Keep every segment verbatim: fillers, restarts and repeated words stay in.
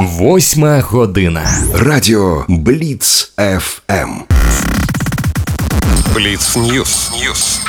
Восьма година. Радіо Бліц еф ем. Бліц Ньюс. Ньюс.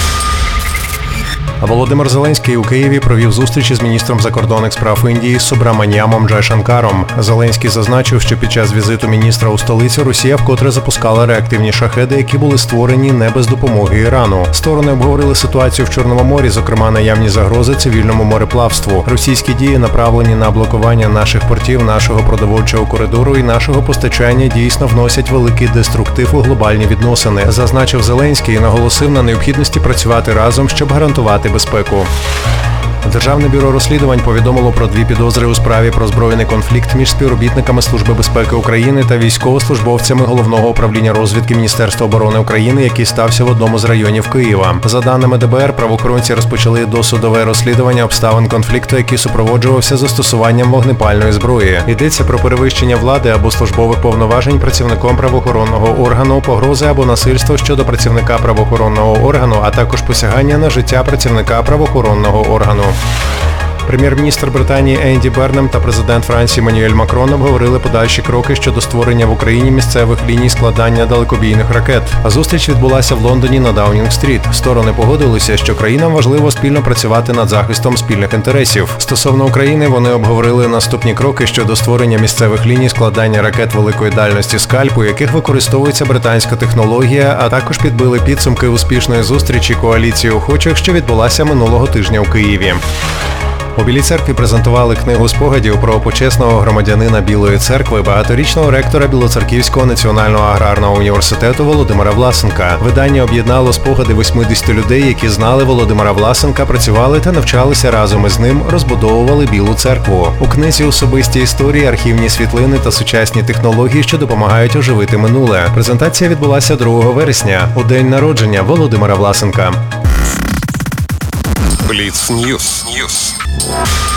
Володимир Зеленський у Києві провів зустріч із міністром закордонних справ Індії Субраманьямом Джайшанкаром. Зеленський зазначив, що під час візиту міністра у столицю Росія вкотре запускала реактивні шахеди, які були створені не без допомоги Ірану. Сторони обговорили ситуацію в Чорному морі, зокрема наявні загрози цивільному мореплавству. Російські дії, направлені на блокування наших портів, нашого продовольчого коридору і нашого постачання, дійсно вносять великий деструктив у глобальні відносини, зазначив Зеленський і наголосив на необхідності працювати разом, щоб гарантувати безпеку. Державне бюро розслідувань повідомило про дві підозри у справі про збройний конфлікт між співробітниками Служби безпеки України та військовослужбовцями Головного управління розвідки Міністерства оборони України, який стався в одному з районів Києва. За даними де бе ер, правоохоронці розпочали досудове розслідування обставин конфлікту, який супроводжувався застосуванням вогнепальної зброї. Йдеться про перевищення влади або службових повноважень працівником правоохоронного органу, погрози або насильство щодо працівника правоохоронного органу, а також посягання на життя працівника правоохоронного органу. Прем'єр-міністр Британії Енді Бернем та президент Франції Еммануель Макрон обговорили подальші кроки щодо створення в Україні місцевих ліній складання далекобійних ракет. А зустріч відбулася в Лондоні на Даунінг-стріт. Сторони погодилися, що країнам важливо спільно працювати над захистом спільних інтересів. Стосовно України, вони обговорили наступні кроки щодо створення місцевих ліній складання ракет великої дальності «Скальп», у яких використовується британська технологія, а також підбили підсумки успішної зустрічі коаліції охочих, що відбулася минулого тижня у Києві. У Білій церкві презентували книгу спогадів про почесного громадянина Білої церкви, багаторічного ректора Білоцерківського національного аграрного університету Володимира Власенка. Видання об'єднало спогади восьмидесяти людей, які знали Володимира Власенка, працювали та навчалися разом із ним, розбудовували Білу церкву. У книзі особисті історії, архівні світлини та сучасні технології, що допомагають оживити минуле. Презентація відбулася другого вересня, у день народження Володимира Власенка. Бліц Ньюс. Ньюс.